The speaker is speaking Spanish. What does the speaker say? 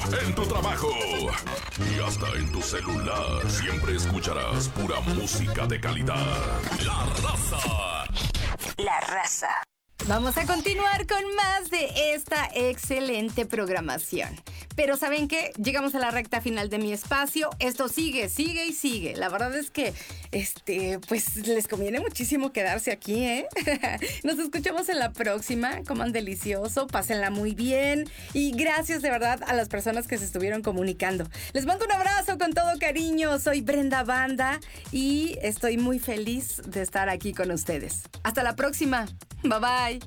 en tu trabajo y hasta en tu celular. Siempre escucharás pura música de calidad. La Raza. La Raza. Vamos a continuar con más de esta excelente programación. Pero ¿saben qué? Llegamos a la recta final de mi espacio. Esto sigue, sigue y sigue. La verdad es que, pues les conviene muchísimo quedarse aquí, ¿eh? Nos escuchamos en la próxima. Coman delicioso, pásenla muy bien. Y gracias de verdad a las personas que se estuvieron comunicando. Les mando un abrazo con todo cariño. Soy Brenda Banda y estoy muy feliz de estar aquí con ustedes. Hasta la próxima. Bye bye.